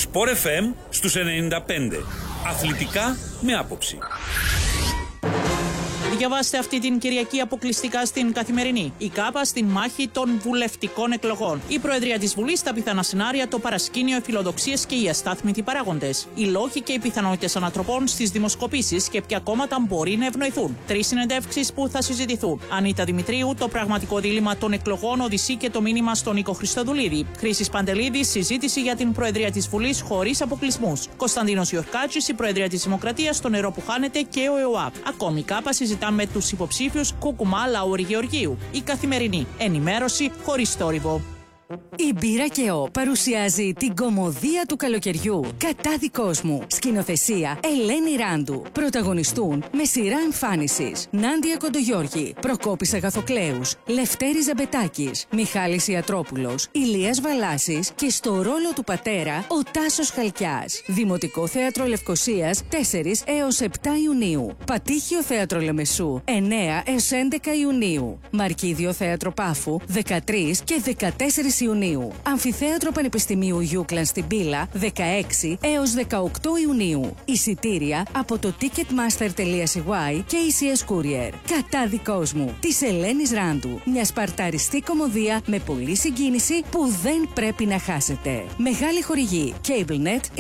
Sport FM στους 95. Αθλητικά με άποψη. Διαβάστε αυτή την Κυριακή αποκλειστικά στην Καθημερινή. Η ΚΑΠΑ στην μάχη των βουλευτικών εκλογών. Η Προεδρία της Βουλής, τα πιθανά σενάρια, το παρασκήνιο, οι φιλοδοξίες και οι αστάθμητοι παράγοντες. Οι λόγοι και οι πιθανότητες ανατροπών στις δημοσκοπήσεις και ποια κόμματα μπορεί να ευνοηθούν. 3 συνεντεύξεις που θα συζητηθούν. Ανίτα Δημητρίου, το πραγματικό δίλημμα των εκλογών, Οδυσσή και το μήνυμα στον Νίκο Χριστοδουλίδη. Χρήσης Παντελίδης, συζήτηση για την Προεδρία της Βουλής χωρίς αποκλεισμούς. Κωνσταντίνος Γιορκάτσης, η Προεδρία της Δημοκρατίας, το νερό που χάνεται και ο ΕΟΑΠ. Ακόμη η ΚΑΠΑ συζητά με τους υποψήφιους Κουκουμά, Λαούρη Γεωργίου. Η Καθημερινή. Ενημέρωση χωρίς θόρυβο. Η Μπύρα και Ο παρουσιάζει την κωμωδία του καλοκαιριού. Κατάδικος μου. Σκηνοθεσία Ελένη Ράντου. Πρωταγωνιστούν με σειρά εμφάνισης Νάντια Κοντογιώργη, Προκόπης Αγαθοκλέους, Λευτέρης Ζαμπετάκης, Μιχάλης Ιατρόπουλος, Ηλίας Βαλάσης και στο ρόλο του πατέρα ο Τάσος Χαλκιάς. Δημοτικό Θέατρο Λευκωσίας 4 έως 7 Ιουνίου. Πατήχιο Θέατρο Λεμεσού 9 έως 11 Ιουνίου. Μαρκίδιο Θέατρο Πάφου 13 και 14 Ιουνίου. Αμφιθέατρο Πανεπιστημίου Γιούκλαν στην Πύλα 16 έως 18 Ιουνίου. Εισιτήρια από το ticketmaster.cy και ECS Courier. Κατάδικος μου της Ελένης Ράντου. Μια σπαρταριστή κωμωδία με πολλή συγκίνηση που δεν πρέπει να χάσετε. Μεγάλη χορηγή CableNet,